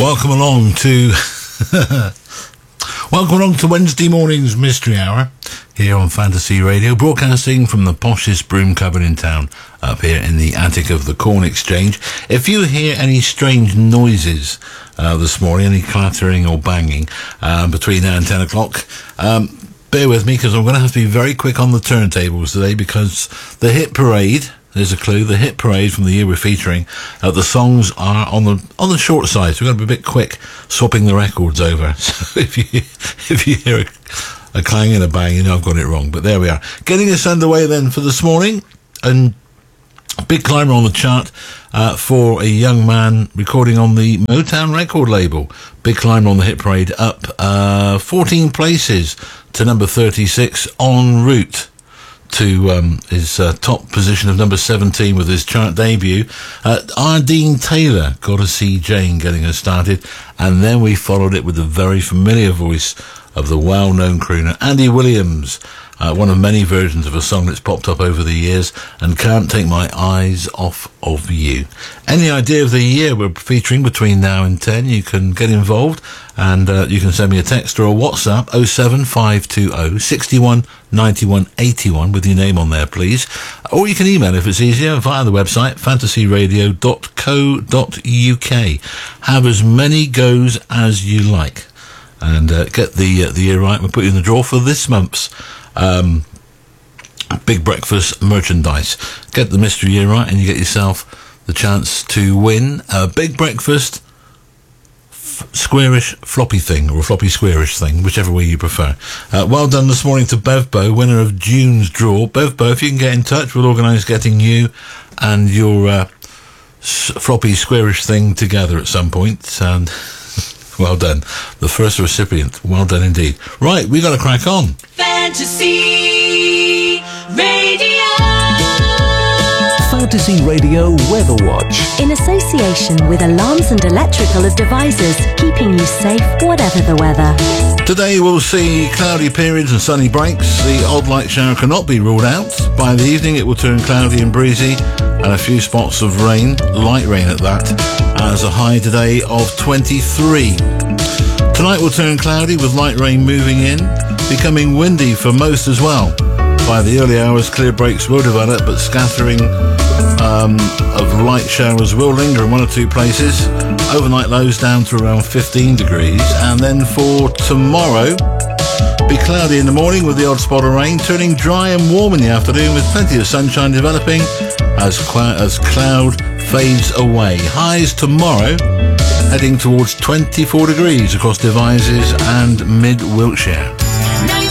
Welcome along to Wednesday morning's Mystery Hour here on Fantasy Radio, broadcasting from the poshest broom cupboard in town, up here in the attic of the Corn Exchange. If you hear any strange noises this morning, any clattering or banging between now and 10 o'clock, bear with me, because I'm going to have to be very quick on the turntables today, because the hit parade, there's a clue, the hit parade from the year we're featuring, the songs are on the short side, so we've got to be a bit quick swapping the records over. So if you hear a clang and a bang, you know I've got it wrong. But there we are. Getting us underway then for this morning, and big climber on the chart for a young man recording on the Motown record label. Big climber on the hit parade, up 14 places to number 36, en route to his top position of number 17 with his chart debut. Ardeen Taylor, Gotta See Jane, getting us started, and then we followed it with the very familiar voice of the well-known crooner Andy Williams, one of many versions of a song that's popped up over the years, and Can't Take My Eyes Off of You. Any idea of the year we're featuring between now and 10, you can get involved, and you can send me a text or a WhatsApp, 07520 61 91 81, with your name on there, please. Or you can email, if it's easier, via the website, fantasyradio.co.uk. Have as many goes as you like, and get the year right. We'll put you in the draw for this month's Big Breakfast merchandise. Get the mystery year right, and you get yourself the chance to win a Big Breakfast squarish floppy thing, or a floppy squarish thing, whichever way you prefer. Well done this morning to Bevbo, winner of June's draw. Bevbo, if you can get in touch, we'll organise getting you and your floppy squarish thing together at some point. And well done, the first recipient. Well done indeed. Right, we got to crack on. Fantasy Radio. Fantasy Radio Weather Watch, in association with Alarms and Electrical Devices, keeping you safe whatever the weather. Today we'll see cloudy periods and sunny breaks. The odd light shower cannot be ruled out. By the evening it will turn cloudy and breezy, and a few spots of rain, light rain at that, as a high today of 23. Tonight will turn cloudy with light rain moving in, becoming windy for most as well. By the early hours, clear breaks will develop, but scattering of light showers will linger in one or two places. Overnight lows down to around 15 degrees. And then for tomorrow, be cloudy in the morning with the odd spot of rain, turning dry and warm in the afternoon with plenty of sunshine developing as cloud fades away. Highs tomorrow heading towards 24 degrees across Devizes and mid-Wiltshire. Now you